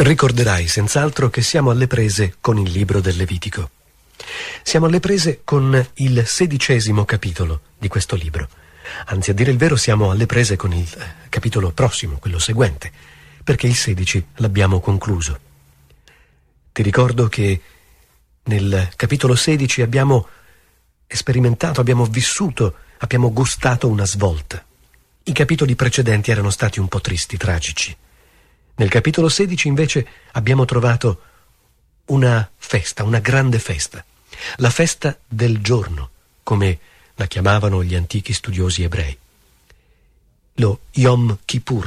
Ricorderai senz'altro che siamo alle prese con il libro del Levitico. Siamo alle prese con il 16° capitolo di questo libro. Anzi, a dire il vero, siamo alle prese con il capitolo prossimo, quello seguente, perché il 16 l'abbiamo concluso. Ti ricordo che nel capitolo 16 abbiamo sperimentato, abbiamo vissuto, abbiamo gustato una svolta. I capitoli precedenti erano stati un po' tristi, tragici. Nel capitolo 16 invece abbiamo trovato una festa, una grande festa, la festa del giorno, come la chiamavano gli antichi studiosi ebrei. Lo Yom Kippur,